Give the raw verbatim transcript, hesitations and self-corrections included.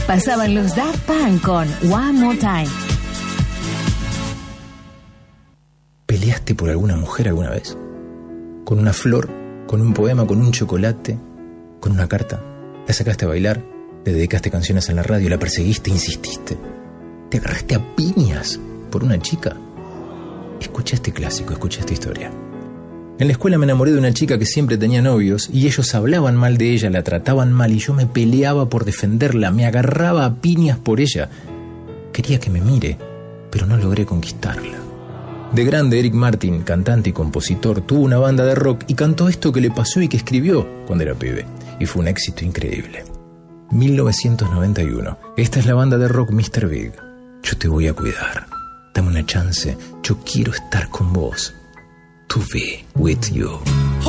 Pasaban los Daft Punk con One More Time. ¿Peleaste por alguna mujer alguna vez? ¿Con una flor? ¿Con un poema? ¿Con un chocolate? ¿Con una carta? ¿La sacaste a bailar? ¿Le dedicaste canciones en la radio? ¿La perseguiste? ¿Insististe? ¿Te agarraste a piñas por una chica? Escucha este clásico, escucha esta historia. En la escuela me enamoré de una chica que siempre tenía novios y ellos hablaban mal de ella, la trataban mal y yo me peleaba por defenderla, me agarraba a piñas por ella. Quería que me mire, pero no logré conquistarla. De grande, Eric Martin, cantante y compositor, tuvo una banda de rock y cantó esto que le pasó y que escribió cuando era pibe. Y fue un éxito increíble. mil novecientos noventa y uno. Esta es la banda de rock mister Big. Yo te voy a cuidar. Dame una chance. Yo quiero estar con vos. To be with you.